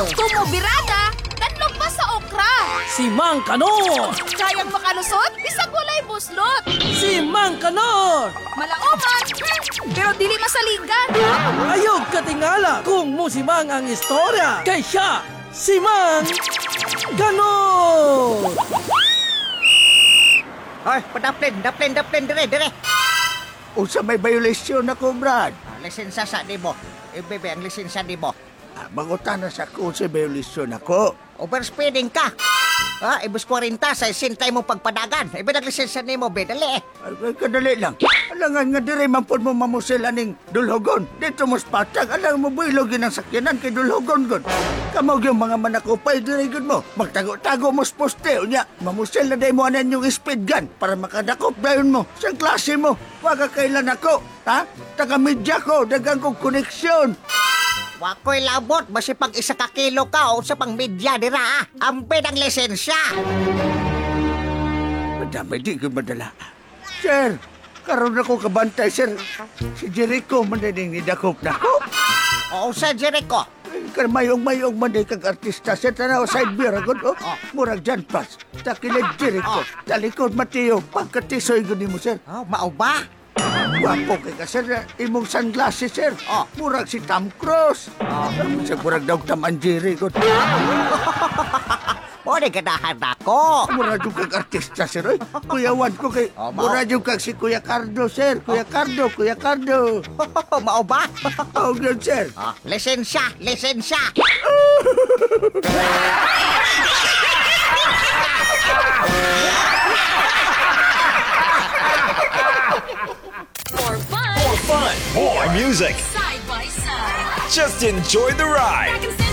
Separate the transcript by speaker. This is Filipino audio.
Speaker 1: Tumubirada, kanlog pa sa okra.
Speaker 2: Si Mang Kanor!
Speaker 1: Kayang makalusot, bisag walay buslot.
Speaker 2: Si Mang Kanor!
Speaker 1: Malaoman, pero dili masaligan.
Speaker 2: Ayog katingala kung musimang ang istorya. Kay siya, si Mang Kanor!
Speaker 3: Ay, daplin, dire.
Speaker 4: Usa may violation ako, Brad.
Speaker 3: Lisensya sa di mo. Ibebe ang lisensya di mo.
Speaker 4: Mangutan na sa kung sa violation ako.
Speaker 3: Overspeeding ka. Ibus 40 sa sintay mo pagpadagan. Ibe ang lisensya ni mo, be. Dali.
Speaker 4: Ay, kadali lang. Alangan nga dire mampun mo mamusil aning dulhogon. Dito mo spatag. Alang mo builogin ang sakyanan kay dulhogon gon. Kamog yung mga manakupay dire gud mo. Magtago-tago mo sa poste. Unya, mamusil na day mo anan yung speed gun para makadakop dayon mo. Siyang klase mo. Wag kailan ako. Ha? Taga-media ko. Dagang kong koneksyon.
Speaker 3: Wakoy labot. Basi pag isa ka kilo ka o sa pang media dira. Amped ang lisensya.
Speaker 4: Madami di ko madala. Sir, karon ako kabantay, sir. Si Jericho mananing nidakop na ko.
Speaker 3: O sa Jericho.
Speaker 4: Mayong manday kag artista. Sir, tanaw side beer agad, oh. Murag John Pass. Takilid Jericho. Talikod Mateo. Pagkatisoy gud mo, sir.
Speaker 3: Mao ba?
Speaker 4: Wapo kay ka, sir. Imong sunglasses, sir. Murag si Tom Cruise. Sa murag daw Tom and Jerry gud.
Speaker 3: O, di ganahan ako.
Speaker 4: Mura yung kag artista, sir. Oy. Kuyawan ko kay... Mura yung kag si Kuya Cardo, sir. Kuya Cardo.
Speaker 3: Mao ba?
Speaker 4: Oh, good, sir.
Speaker 3: Lisensya.
Speaker 1: For fun,
Speaker 5: More music.
Speaker 1: side by side.
Speaker 5: Just enjoy the ride.
Speaker 1: Back in